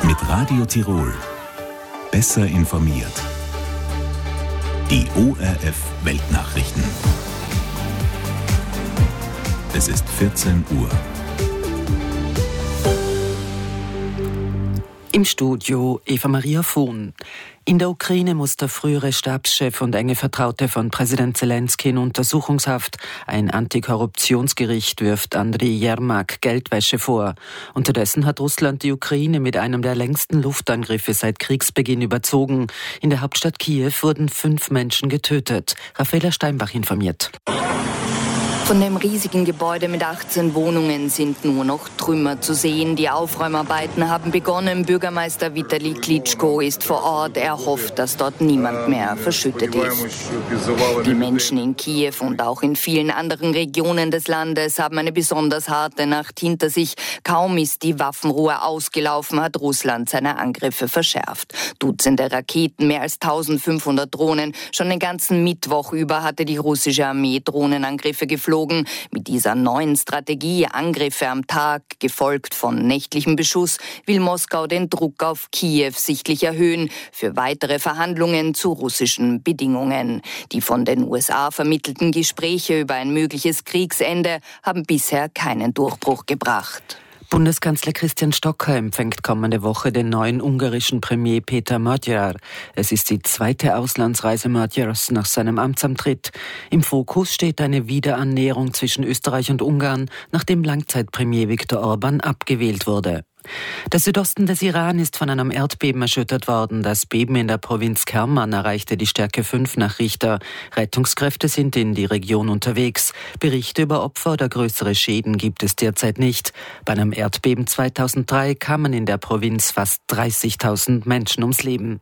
Mit Radio Tirol. Besser informiert. Die ORF Weltnachrichten. Es ist 14 Uhr. Im Studio Eva Maria Vohn. In der Ukraine muss der frühere Stabschef und enge Vertraute von Präsident Zelensky in Untersuchungshaft. Ein Antikorruptionsgericht wirft Andriy Jermak Geldwäsche vor. Unterdessen hat Russland die Ukraine mit einem der längsten Luftangriffe seit Kriegsbeginn überzogen. In der Hauptstadt Kiew wurden 5 Menschen getötet. Raffaela Steinbach informiert. Von dem riesigen Gebäude mit 18 Wohnungen sind nur noch Trümmer zu sehen. Die Aufräumarbeiten haben begonnen. Bürgermeister Vitali Klitschko ist vor Ort. Er hofft, dass dort niemand mehr verschüttet ist. Die Menschen in Kiew und auch in vielen anderen Regionen des Landes haben eine besonders harte Nacht hinter sich. Kaum ist die Waffenruhe ausgelaufen, hat Russland seine Angriffe verschärft. Dutzende Raketen, mehr als 1500 Drohnen. Schon den ganzen Mittwoch über hatte die russische Armee Drohnenangriffe geflogen. Mit dieser neuen Strategie, Angriffe am Tag, gefolgt von nächtlichem Beschuss, will Moskau den Druck auf Kiew sichtlich erhöhen für weitere Verhandlungen zu russischen Bedingungen. Die von den USA vermittelten Gespräche über ein mögliches Kriegsende haben bisher keinen Durchbruch gebracht. Bundeskanzler Christian Stocker empfängt kommende Woche den neuen ungarischen Premier Péter Magyar. Es ist die zweite Auslandsreise Magyars nach seinem Amtsantritt. Im Fokus steht eine Wiederannäherung zwischen Österreich und Ungarn, nachdem Langzeitpremier Viktor Orbán abgewählt wurde. Der Südosten des Iran ist von einem Erdbeben erschüttert worden. Das Beben in der Provinz Kerman erreichte die Stärke 5 nach Richter. Rettungskräfte sind in die Region unterwegs. Berichte über Opfer oder größere Schäden gibt es derzeit nicht. Bei einem Erdbeben 2003 kamen in der Provinz fast 30.000 Menschen ums Leben.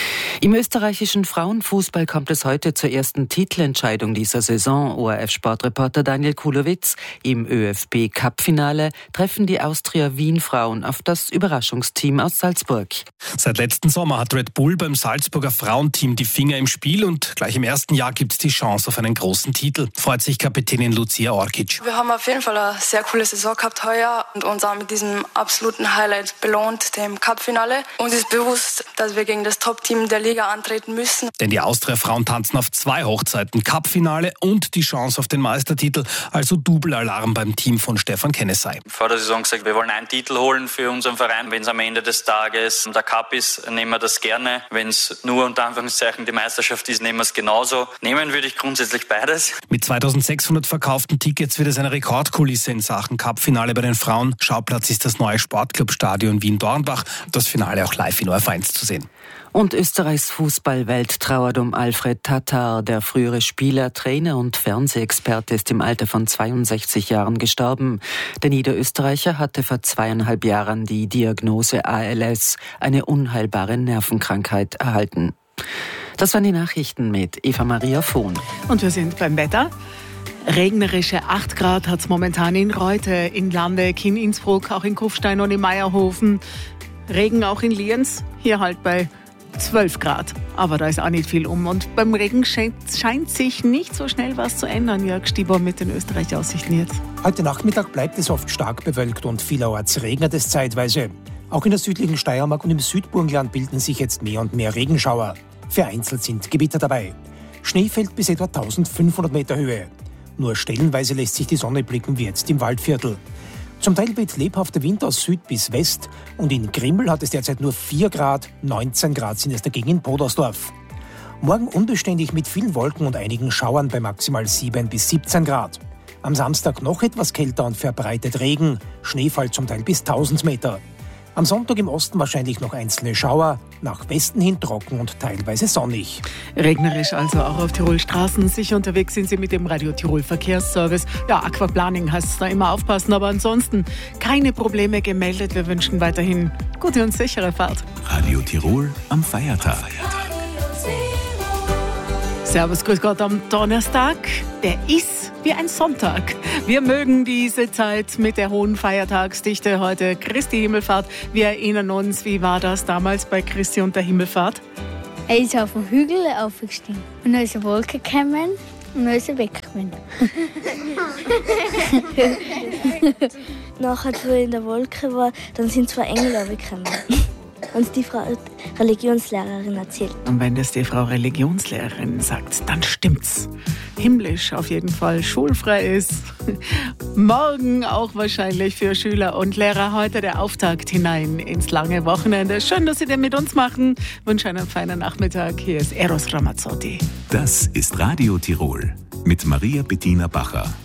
Im österreichischen Frauenfußball kommt es heute zur ersten Titelentscheidung dieser Saison. ORF-Sportreporter Daniel Kulowitz. Im ÖFB-Cup-Finale treffen die Austria-Wien-Frauen auf das Überraschungsteam aus Salzburg. Seit letzten Sommer hat Red Bull beim Salzburger Frauenteam die Finger im Spiel und gleich im ersten Jahr gibt es die Chance auf einen großen Titel, freut sich Kapitänin Lucia Orkic. Wir haben auf jeden Fall eine sehr coole Saison gehabt heuer und uns auch mit diesem absoluten Highlight belohnt, dem Cup-Finale. Uns ist bewusst, dass wir gegen das Top-Team der Liga antreten müssen. Denn die Austria-Frauen tanzen auf 2 Hochzeiten, Cup-Finale und die Chance auf den Meistertitel, also Double-Alarm beim Team von Stefan Kennesey. Vor der Saison gesagt, wir wollen einen Titel holen für unseren Verein. Wenn es am Ende des Tages der Cup ist, nehmen wir das gerne. Wenn es nur unter Anführungszeichen die Meisterschaft ist, nehmen wir es genauso. Nehmen würde ich grundsätzlich beides. Mit 2600 verkauften Tickets wird es eine Rekordkulisse in Sachen Cup-Finale bei den Frauen. Schauplatz ist das neue Sportclubstadion Wien-Dornbach. Das Finale auch live in ORF1 zu sehen. Und Österreichs Fußballwelt trauert um Alfred Tatar. Der frühere Spieler, Trainer und Fernsehexperte ist im Alter von 62 Jahren gestorben. Der Niederösterreicher hatte vor 2,5 Jahren die Diagnose ALS, eine unheilbare Nervenkrankheit, erhalten. Das waren die Nachrichten mit Eva Maria Vohn. Und wir sind beim Wetter. Regnerische 8 Grad hat es momentan in Reute, in Landeck, in Innsbruck, auch in Kufstein und in Meierhofen. Regen auch in Lienz, hier halt bei 12 Grad. Aber da ist auch nicht viel um. Und beim Regen scheint sich nicht so schnell was zu ändern. Jörg Stieber mit den Österreich-Aussichten jetzt. Heute Nachmittag bleibt es oft stark bewölkt und vielerorts regnet es zeitweise. Auch in der südlichen Steiermark und im Südburgenland bilden sich jetzt mehr und mehr Regenschauer. Vereinzelt sind Gewitter dabei. Schnee fällt bis etwa 1500 Meter Höhe. Nur stellenweise lässt sich die Sonne blicken, wie jetzt im Waldviertel. Zum Teil weht lebhafter Wind aus Süd bis West und in Grimmel hat es derzeit nur 4 Grad, 19 Grad sind es dagegen in Podersdorf. Morgen unbeständig mit vielen Wolken und einigen Schauern bei maximal 7 bis 17 Grad. Am Samstag noch etwas kälter und verbreitet Regen, Schneefall zum Teil bis 1000 Meter. Am Sonntag im Osten wahrscheinlich noch einzelne Schauer, nach Westen hin trocken und teilweise sonnig. Regnerisch also auch auf Tirol Straßen. Sicher unterwegs sind Sie mit dem Radio Tirol Verkehrsservice. Ja, Aquaplaning heißt es da immer aufpassen, aber ansonsten keine Probleme gemeldet. Wir wünschen weiterhin gute und sichere Fahrt. Radio Tirol am Feiertag. Servus, grüß Gott am Donnerstag. Der ist wie ein Sonntag. Wir mögen diese Zeit mit der hohen Feiertagsdichte heute. Christi Himmelfahrt. Wir erinnern uns, wie war das damals bei Christi und der Himmelfahrt? Er ist auf den Hügel aufgestiegen. Und dann ist eine Wolke gekommen und dann ist er weggekommen. Nachher, als er in der Wolke war, dann sind 2 Engel runtergekommen. uns die Frau Religionslehrerin erzählt. Und wenn das die Frau Religionslehrerin sagt, dann stimmt's. Himmlisch auf jeden Fall schulfrei ist. Morgen auch wahrscheinlich für Schüler und Lehrer heute der Auftakt hinein ins lange Wochenende. Schön, dass Sie den mit uns machen. Ich wünsche einen feinen Nachmittag. Hier ist Eros Ramazzotti. Das ist Radio Tirol mit Maria Bettina Bacher.